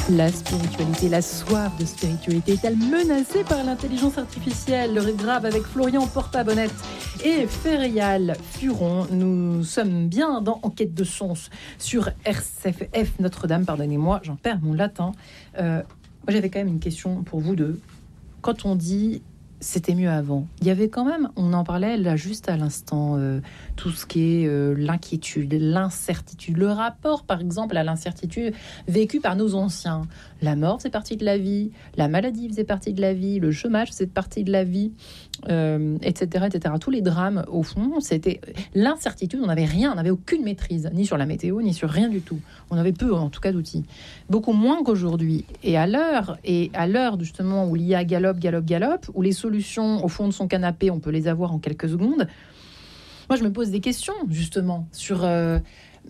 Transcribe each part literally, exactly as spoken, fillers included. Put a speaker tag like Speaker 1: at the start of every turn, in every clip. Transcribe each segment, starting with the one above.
Speaker 1: La spiritualité, la soif de spiritualité est-elle menacée par l'intelligence artificielle? Le grave avec Florian Porta-Bonnette et Ferial Furon. Nous sommes bien dans Enquête de sens sur R C F Notre-Dame. Pardonnez-moi, j'en perds mon latin. Euh, moi, j'avais quand même une question pour vous deux. Quand on dit c'était mieux avant, il y avait quand même, on en parlait là juste à l'instant, euh, tout ce qui est euh, l'inquiétude, l'incertitude, le rapport par exemple à l'incertitude vécue par nos anciens. La mort faisait partie de la vie, la maladie faisait partie de la vie, le chômage faisait partie de la vie, euh, et cetera, et cetera. Tous les drames, au fond, c'était l'incertitude. On n'avait rien, on n'avait aucune maîtrise, ni sur la météo, ni sur rien du tout. On avait peu, en tout cas, d'outils. Beaucoup moins qu'aujourd'hui. Et à l'heure, et à l'heure justement où l'I A galope, galope, galope, où les solutions au fond de son canapé, on peut les avoir en quelques secondes. Moi, je me pose des questions, justement, sur... Euh,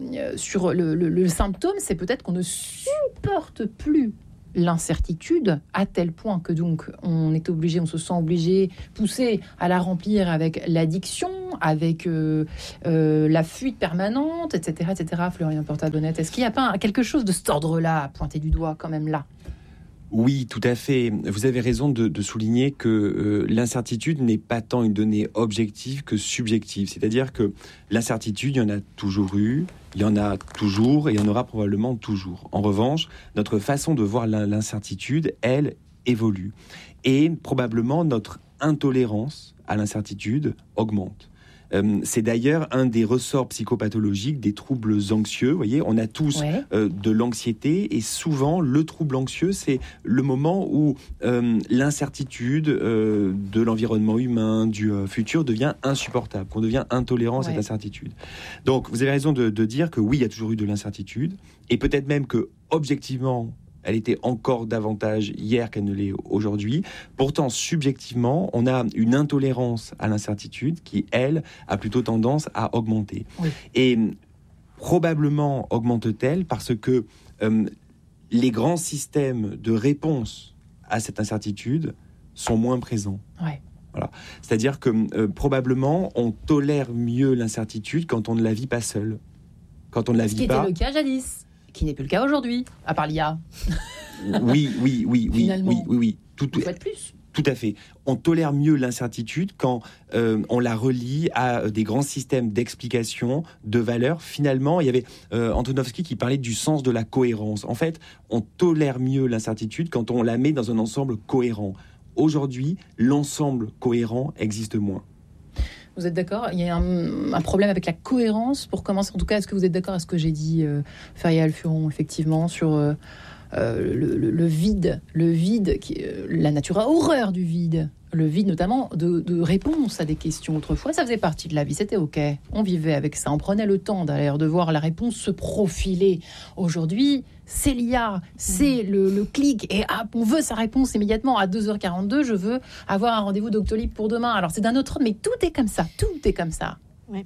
Speaker 1: sur le, le, le symptôme, c'est peut-être qu'on ne supporte plus l'incertitude à tel point que donc on est obligé, on se sent obligé, poussé à la remplir avec l'addiction, avec euh, euh, la fuite permanente, et cetera, et cetera. Florian Porta-Bonnette, est-ce qu'il n'y a pas quelque chose de cet ordre-là à pointer du doigt quand même là?
Speaker 2: Oui, tout à fait. Vous avez raison de, de souligner que euh, l'incertitude n'est pas tant une donnée objective que subjective. C'est-à-dire que l'incertitude, il y en a toujours eu, il y en a toujours et il y en aura probablement toujours. En revanche, notre façon de voir l'incertitude, elle, évolue. Et probablement notre intolérance à l'incertitude augmente. Euh, c'est d'ailleurs un des ressorts psychopathologiques des troubles anxieux. Vous voyez, on a tous ouais. euh, de l'anxiété et souvent le trouble anxieux, c'est le moment où euh, l'incertitude euh, de l'environnement humain, du euh, futur devient insupportable, qu'on devient intolérant ouais. à cette incertitude. Donc, vous avez raison de, de dire que oui, il y a toujours eu de l'incertitude et peut-être même que objectivement, elle était encore davantage hier qu'elle ne l'est aujourd'hui. Pourtant, subjectivement, on a une intolérance à l'incertitude qui, elle, a plutôt tendance à augmenter. Oui. Et probablement augmente-t-elle parce que euh, les grands systèmes de réponse à cette incertitude sont moins présents.
Speaker 1: Ouais.
Speaker 2: Voilà. C'est-à-dire que euh, probablement, on tolère mieux l'incertitude quand on ne la vit pas seul. Quand on ne la
Speaker 1: Ce
Speaker 2: vit
Speaker 1: qui
Speaker 2: pas...
Speaker 1: était le cas jadis. Qui n'est plus le cas aujourd'hui, à part l'I A.
Speaker 2: Oui, oui, oui, oui,
Speaker 1: Finalement,
Speaker 2: oui, oui, oui. Tout, tout,
Speaker 1: plus.
Speaker 2: Tout à fait. On tolère mieux l'incertitude quand euh, on la relie à des grands systèmes d'explication, de valeurs. Finalement, il y avait euh, Antonovsky qui parlait du sens de la cohérence. En fait, on tolère mieux l'incertitude quand on la met dans un ensemble cohérent. Aujourd'hui, l'ensemble cohérent existe moins.
Speaker 1: Vous êtes d'accord? Il y a un, un problème avec la cohérence. Pour commencer, en tout cas, est-ce que vous êtes d'accord à ce que j'ai dit, euh, Ferial Furon, effectivement, sur euh, euh, le, le, le vide, le vide, qui, euh, la nature a horreur du vide, le vide notamment de, de réponse à des questions. Autrefois, ça faisait partie de la vie, c'était ok, on vivait avec ça, on prenait le temps d'ailleurs de voir la réponse se profiler. Aujourd'hui, c'est l'I A, c'est mmh. le, le clic, et ah, on veut sa réponse immédiatement. À deux heures quarante-deux, je veux avoir un rendez-vous Doctolib pour demain. Alors c'est d'un autre ordre, mais tout est comme ça, tout est comme ça.
Speaker 3: Ouais.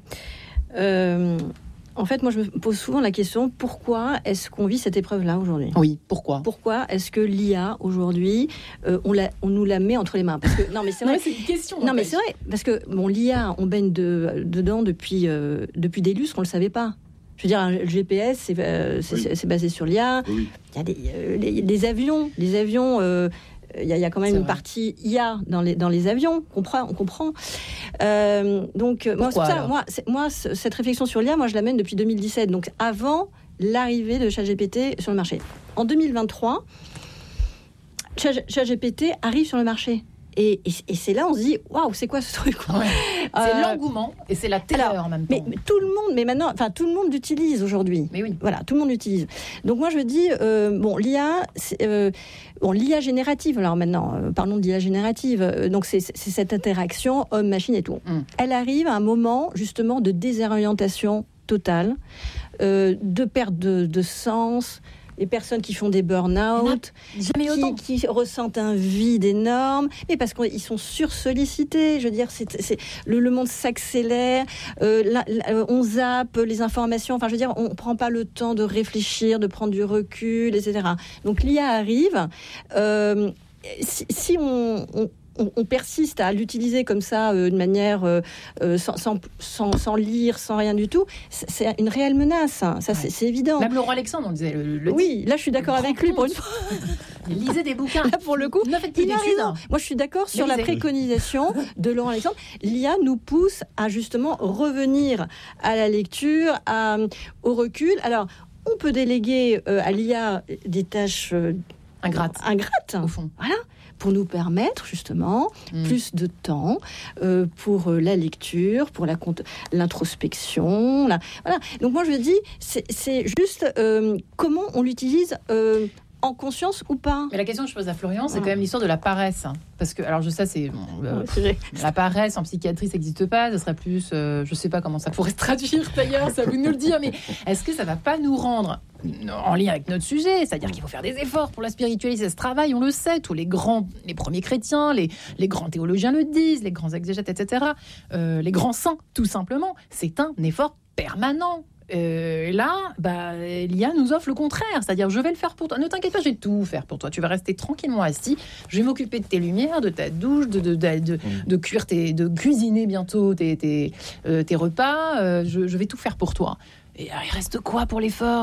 Speaker 3: Euh, en fait, moi je me pose souvent la question, pourquoi est-ce qu'on vit cette épreuve-là aujourd'hui?
Speaker 1: Oui, pourquoi
Speaker 3: Pourquoi est-ce que l'I A aujourd'hui, euh, on, la, on nous la met entre les mains? Parce que, non mais c'est vrai,
Speaker 1: c'est une question.
Speaker 3: Non mais c'est vrai, parce que bon, l'I A, on baigne de, dedans depuis, euh, depuis des lustres, on ne le savait pas. Je veux dire, un G P S, c'est, euh, c'est, oui. c'est basé sur l'I A. Oui. Il y a des, euh, les, les avions, les avions. Euh, il y, a, il y a quand même c'est une vrai. Partie I A dans les dans les avions. On comprend, on comprend. Euh, donc Pourquoi, moi, c'est ça, moi, c'est, moi, cette réflexion sur l'I A, moi, je la mène depuis deux mille dix-sept. Donc avant l'arrivée de ChatGPT sur le marché. En deux mille vingt-trois, ChatGPT arrive sur le marché. Et, et, et c'est là on se dit waouh, c'est quoi ce truc quoi.
Speaker 1: Ouais. C'est euh, l'engouement et c'est la terreur alors, en même temps.
Speaker 3: Mais, mais tout le monde, mais maintenant, enfin tout le monde l'utilise aujourd'hui.
Speaker 1: Mais oui.
Speaker 3: Voilà, tout le monde l'utilise. Donc moi je dis euh, bon l'I A, c'est, euh, bon l'I A générative. Alors maintenant, euh, parlons de l'I A générative. Euh, donc c'est, c'est cette interaction homme-machine et tout. Mm. Elle arrive à un moment justement de désorientation totale, euh, de perte de, de sens. Les personnes qui font des burn-out, qui, qui ressentent un vide énorme, mais parce qu'ils sont sursollicités. Je veux dire, c'est, c'est, le, le monde s'accélère, euh, la, la, on zappe les informations. Enfin, je veux dire, on ne prend pas le temps de réfléchir, de prendre du recul, et cetera. Donc, l'I A arrive. Euh, si, si on, on, on, on persiste à l'utiliser comme ça, euh, de manière euh, euh, sans, sans, sans, sans lire, sans rien du tout, c'est, c'est une réelle menace. Hein. Ça, ouais. c'est, c'est évident.
Speaker 1: Même le roi Alexandre, on disait. Le, le
Speaker 3: oui, là, je suis d'accord avec lui pour une fois.
Speaker 1: Lisez des bouquins.
Speaker 3: Là, pour le coup, il a raison. Moi, je suis d'accord sur la préconisation de Laurent Alexandre. L'I A nous pousse à justement revenir à la lecture, à, au recul. Alors, on peut déléguer euh, à l'I A des tâches euh,
Speaker 1: ingrates,
Speaker 3: ingrates,
Speaker 1: au fond.
Speaker 3: Voilà. Pour nous permettre justement mmh. plus de temps euh, pour la lecture, pour la compte, l'introspection. La, voilà. Donc moi je dis, c'est, c'est juste euh, comment on l'utilise euh, en conscience ou pas.
Speaker 1: Mais la question que je pose à Florian, c'est ah. quand même l'histoire de la paresse. Hein. Parce que, alors je sais, c'est, bon, euh,
Speaker 3: ouais,
Speaker 1: la paresse en psychiatrie, ça n'existe pas. Ça serait plus, euh, je ne sais pas comment ça pourrait se traduire d'ailleurs, ça vous nous le dire. Mais est-ce que ça ne va pas nous rendre en lien avec notre sujet, c'est-à-dire qu'il faut faire des efforts pour la spiritualité, ça se travaille, on le sait, tous les grands, les premiers chrétiens, les, les grands théologiens le disent, les grands exégètes, et cetera, euh, les grands saints, tout simplement, c'est un effort permanent. Euh, là, bah, l'I A nous offre le contraire, c'est-à-dire je vais le faire pour toi, ne t'inquiète pas, je vais tout faire pour toi, tu vas rester tranquillement assis, je vais m'occuper de tes lumières, de ta douche, de, de, de, de, de, cuire tes, de cuisiner bientôt tes, tes, euh, tes repas, euh, je, je vais tout faire pour toi. Et alors, il reste quoi pour l'effort là ?